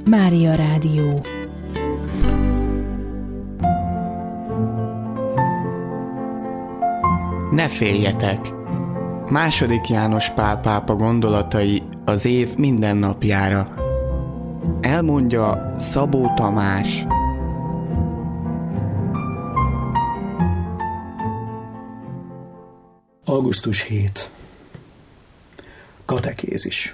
Mária Rádió. Ne féljetek! II. János Pál pápa gondolatai az év minden napjára. Elmondja Szabó Tamás. Augusztus 7. Katekézis.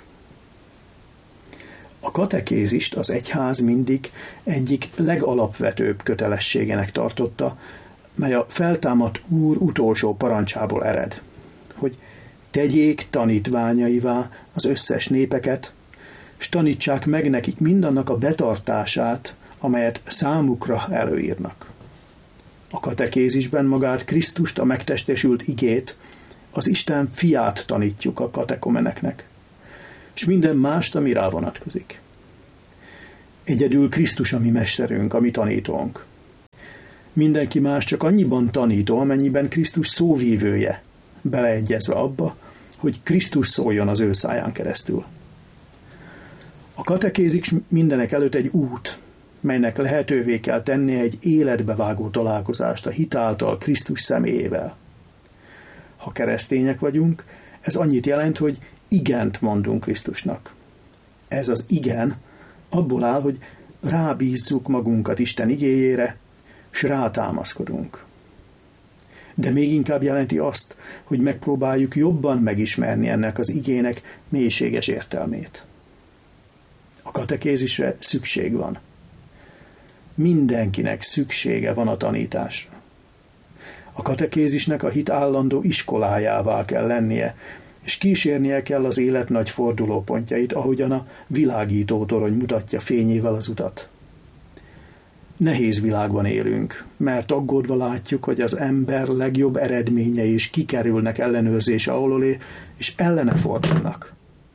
A katekézist az egyház mindig egyik legalapvetőbb kötelességének tartotta, mely a feltámadt Úr utolsó parancsából ered, hogy tegyék tanítványaivá az összes népeket, s tanítsák meg nekik mindannak a betartását, amelyet számukra előírnak. A katekézisben magát Krisztust, a megtestesült igét, az Isten fiát tanítjuk a katekomeneknek, és minden mást, ami rá vonatkozik. Egyedül Krisztus a mi mesterünk, a mi tanítónk. Mindenki más csak annyiban tanító, amennyiben Krisztus szóvívője, beleegyezve abba, hogy Krisztus szóljon az ő száján keresztül. A katekézis mindenek előtt egy út, melynek lehetővé kell tennie egy életbevágó találkozást a hit által Krisztus személyével. Ha keresztények vagyunk, ez annyit jelent, hogy igent mondunk Krisztusnak. Ez az igen abból áll, hogy rábízzuk magunkat Isten igéjére, s rátámaszkodunk. De még inkább jelenti azt, hogy megpróbáljuk jobban megismerni ennek az igének mélységes értelmét. A katekézisre szükség van. Mindenkinek szüksége van a tanításra. A katekézisnek a hit állandó iskolájává kell lennie, és kísérnie kell az élet nagy fordulópontjait, ahogyan a világító torony mutatja fényével az utat. Nehéz világban élünk, mert aggódva látjuk, hogy az ember legjobb eredményei is kikerülnek ellenőrzése alól, és ellene fordulnak.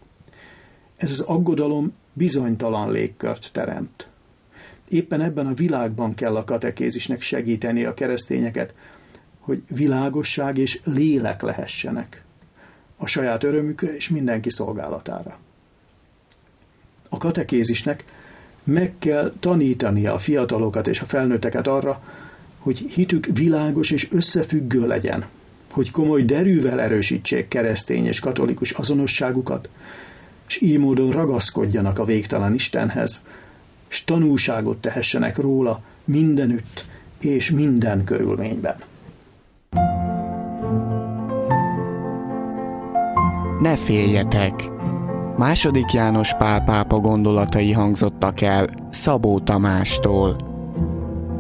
Ez az aggodalom bizonytalan légkört teremt. Éppen ebben a világban kell a katekézisnek segíteni a keresztényeket, hogy világosság és lélek lehessenek a saját örömükre és mindenki szolgálatára. A katekézisnek meg kell tanítania a fiatalokat és a felnőtteket arra, hogy hitük világos és összefüggő legyen, hogy komoly derűvel erősítsék keresztény és katolikus azonosságukat, és így módon ragaszkodjanak a végtelen Istenhez, s tanúságot tehessenek róla mindenütt és minden körülményben. Ne féljetek! II. János Pál pápa gondolatai hangzottak el Szabó Tamástól.